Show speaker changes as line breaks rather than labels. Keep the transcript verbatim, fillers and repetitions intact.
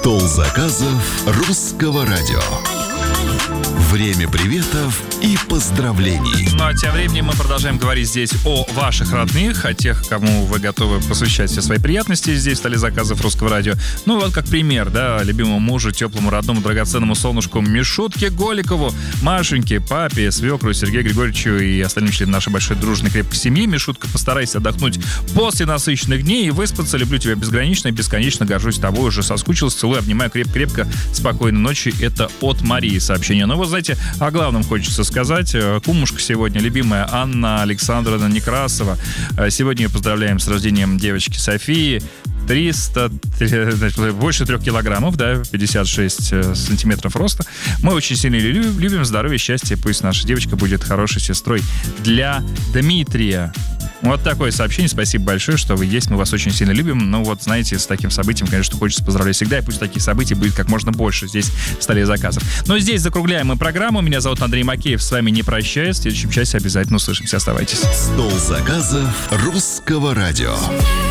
Стол заказов русского радио. Время приветов и поздравлений.
Ну а тем временем мы продолжаем говорить здесь о ваших родных, о тех, кому вы готовы посвящать все свои приятности здесь в столе заказов русского радио. Ну вот как пример, да, любимому мужу, теплому, родному, драгоценному солнышку Мишутке Голикову, Машеньке, папе, свекру, Сергею Григорьевичу и остальным членам нашей большой дружной крепкой семьи. Мишутка, постарайся отдохнуть после насыщенных дней и выспаться. Люблю тебя безгранично и бесконечно горжусь тобой. Уже соскучился, целую, обнимаю крепко-крепко. Спокойной ночи. Это от Марии сообщение. Ну вот, знаете, о главном хочется сказать. Кумушка сегодня, любимая Анна Александровна Некрасова. Сегодня ее поздравляем с рождением девочки Софии. триста, больше трех килограммов, да, пятьдесят шесть сантиметров роста. Мы очень сильно любим, здоровья, счастья. Пусть наша девочка будет хорошей сестрой для Дмитрия. Вот такое сообщение. Спасибо большое, что вы есть. Мы вас очень сильно любим. Ну вот, знаете, с таким событием, конечно, хочется поздравлять всегда. И пусть таких событий будет как можно больше здесь в столе заказов. Но здесь закругляем мы программу. Меня зовут Андрей Макеев. С вами не прощаюсь. В следующем часе обязательно услышимся. Оставайтесь.
Стол заказов русского радио.